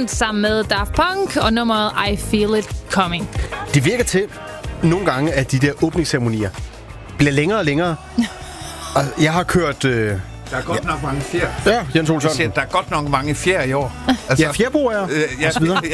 Band sammen med Daft Punk og nummeret I Feel It Coming. Det virker til nogle gange, at de der åbningsceremonier bliver længere og længere. Og jeg har kørt... Der er godt nok mange fjer. Ja, Jens Ole Sørensen. Der er godt nok mange fjer i år. Altså, Ja, fjerboer og så videre.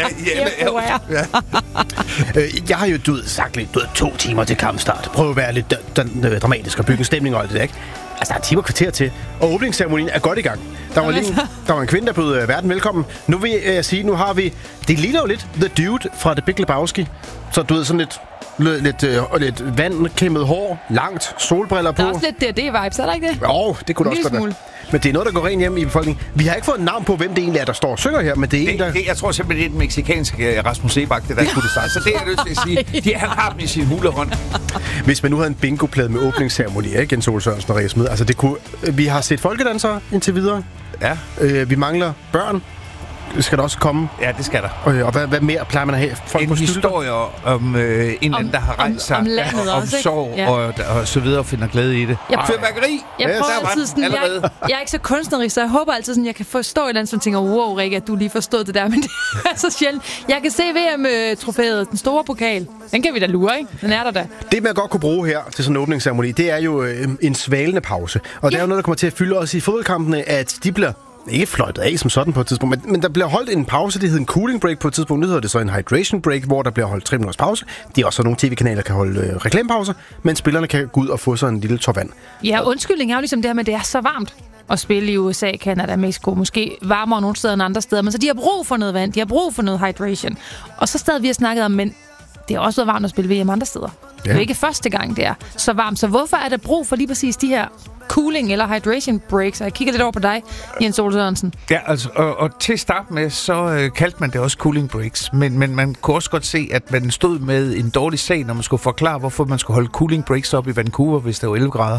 Jeg har jo sagt lidt 2 timer til kampstart. Prøv at være lidt dramatisk og bygge en stemning og alt det der, ikke? Altså, der er timer kvarter til, og åbningsceremonien er godt i gang. Der var en kvinde, der bød verden velkommen. Nu vil jeg sige, nu har vi... Det ligner jo lidt The Dude fra The Big Lebowski. Så du ved, sådan lidt vandkæmmet hår, langt, solbriller på. Der er også lidt D&D-vibes, er der ikke det? Jo, det kunne det også godt være. Men det er noget, der går rent hjem i befolkningen. Vi har ikke fået et navn på, hvem det egentlig er, der står og synger her, men det er en, der... Jeg tror simpelthen, det er den mexikanske Rasmus Sebak, det der kunne det starte. Så det er jeg nødt til at sige. Han har dem i sin hulehånd. Hvis man nu havde en bingo-plade med åbningsceremoni, ikke? Jens Ole Sørensen og Rikke Smed. Altså, det kunne... Vi har set folkedansere indtil videre. Ja. Vi mangler børn. Skal der også komme? Ja, det skal der. Og hvad mere plejer man at have? Folk en historie om en anden, der har rejst sig. Om landet om også, sorg og så videre og finder glæde i det. Fyrværkeri! Jeg prøver altid sådan... Jeg er ikke så kunstnerisk, så jeg håber altid sådan, jeg kan forstå et eller andet, som tænker, wow, Rikke, at du lige forstod det der, men det er så sjældent. Jeg kan se VM-trofæet, den store pokal. Den kan vi da lure, ikke? Den er der da. Det, man godt kunne bruge her til sådan en åbningsceremoni, det er jo en svalende pause. Og det er jo noget, der kommer til at fylde os i fodboldkampene, at de bliver... ikke fløjtet af som sådan på et tidspunkt, men der bliver holdt en pause, det hedder en cooling break på et tidspunkt, nu hedder det så en hydration break, hvor der bliver holdt 3 minutters pause. Det er også nogle tv-kanaler, der kan holde reklamepauser, men spillerne kan gå ud og få sig en lille tår vand. Ja, undskyldning er jo ligesom det her med, at det er så varmt at spille i USA, Canada, Mexico, måske varmere nogle steder end andre steder, men så de har brug for noget vand, de har brug for noget hydration. Og så stadig vi har snakket om, men det er også været varmt at spille VM andre steder. Ja. Det er jo ikke første gang, det er så varmt. Så hvorfor er der brug for lige præcis de her cooling eller hydration breaks? Og jeg kigger lidt over på dig, Jens Ole Sørensen. Ja, altså, og til at starte med, så kaldte man det også cooling breaks. Men man kunne også godt se, at man stod med en dårlig sag, når man skulle forklare, hvorfor man skulle holde cooling breaks op i Vancouver, hvis der var 11 grader.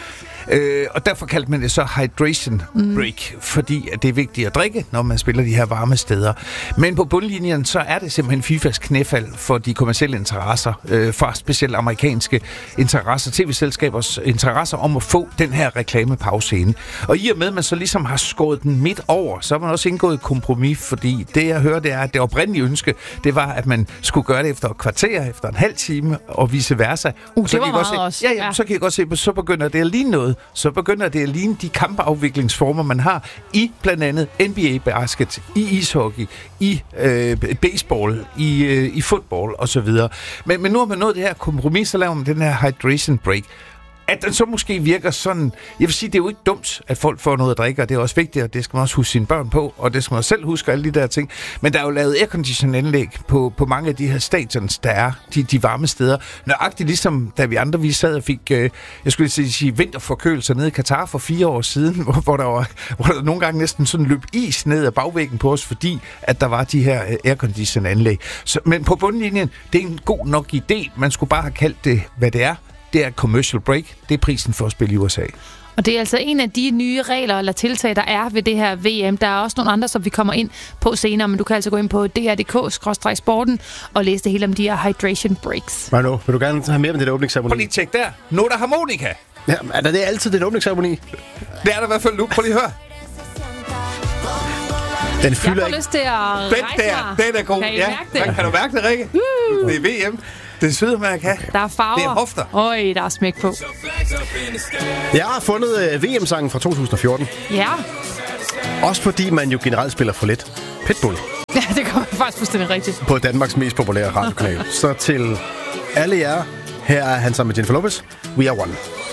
Og derfor kaldte man det så hydration break, fordi det er vigtigt at drikke, når man spiller de her varme steder. Men på bundlinjen, så er det simpelthen FIFAs knæfald for de kommercielle interesser, for specielt amerikanske interesser, tv-selskabers interesser om at få den her reklamepause ind. Og i og med, at man så ligesom har skåret den midt over, så har man også indgået et kompromis, fordi det, jeg hører, det er, at det oprindelige ønske, det var, at man skulle gøre det efter et kvarter, efter en halv time, og vice versa. Og så det var meget se, også. Ja, så kan jeg godt se, at så begynder det at ligne noget. Så begynder det at ligne de kampafviklingsformer, man har i blandt andet NBA-basket, i ishockey, i baseball, i fodbold osv. Men nu har man nået det her kompromis, så laver man den her hydration break. At den så måske virker sådan... Jeg vil sige, det er jo ikke dumt, at folk får noget at drikke, og det er også vigtigt, og det skal man også huske sine børn på, og det skal man selv huske, alle de der ting. Men der er jo lavet aircondition-anlæg på mange af de her stadions, der er de varme steder. Nøjagtigt ligesom, da vi andre sad og fik, jeg skulle sige, vinterforkølelser nede i Katar for 4 år siden, hvor der nogle gange næsten sådan løb is ned ad bagvæggen på os, fordi at der var de her aircondition-anlæg. Men på bundlinjen, det er en god nok idé. Man skulle bare have kaldt det, hvad det er. Det er commercial break. Det er prisen for at spille i USA. Og det er altså en af de nye regler eller tiltag, der er ved det her VM. Der er også nogle andre, som vi kommer ind på senere, men du kan altså gå ind på dr.dk/sporten og læse det hele om de her hydration breaks. Manu, vil du gerne have mere om det der åbningsceremoni? Prøv lige tjek der. Noter harmonika. Ja, er det altid det åbningsceremoni? Det er der i hvert fald nu. Prøv lige at høre. Den fylder jeg får lyst til at rejse mig. Den er god. Kan I mærke det? Kan du mærke det, Rikke? Det er VM. Det er Sydamerika. Der er farver. Det er hofter. Øj, der er smæk på. Jeg har fundet VM-sangen fra 2014. Ja. Også fordi man jo generelt spiller for lidt Pitbull. Ja, det kommer faktisk fuldstændig rigtigt. På Danmarks mest populære radiokanal. Så til alle jer, her er han sammen med Jennifer Lopez. We are one.